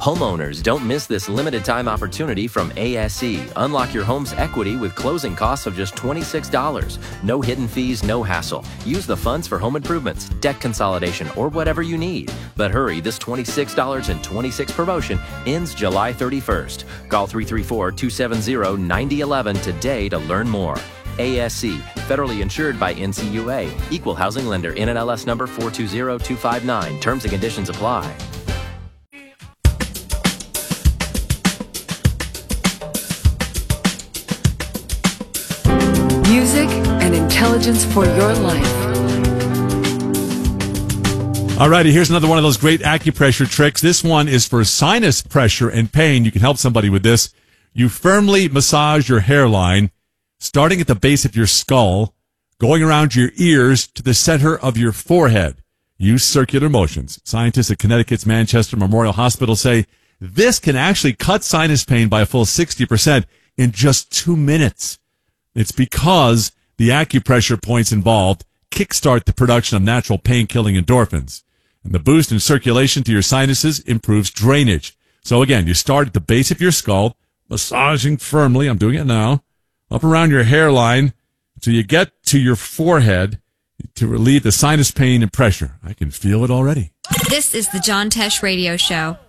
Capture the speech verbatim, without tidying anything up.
Homeowners, don't miss this limited time opportunity from A S E. Unlock your home's equity with closing costs of just twenty-six dollars. No hidden fees, no hassle. Use the funds for home improvements, debt consolidation, or whatever you need. But hurry, this twenty-six dollars and twenty-six cents promotion ends July thirty-first. Call three three four, two seven zero, nine zero one one today to learn more. A S E, federally insured by N C U A. Equal housing lender, N M L S number four two zero two five nine. Terms and conditions apply. Music and intelligence for your life. All righty, here's another one of those great acupressure tricks. This one is for sinus pressure and pain. You can help somebody with this. You firmly massage your hairline, starting at the base of your skull, going around your ears to the center of your forehead. Use circular motions. Scientists at Connecticut's Manchester Memorial Hospital say this can actually cut sinus pain by a full sixty percent in just two minutes. It's because the acupressure points involved kickstart the production of natural pain-killing endorphins. And the boost in circulation to your sinuses improves drainage. So again, you start at the base of your skull, massaging firmly, I'm doing it now, up around your hairline until you get to your forehead to relieve the sinus pain and pressure. I can feel it already. This is the John Tesh Radio Show.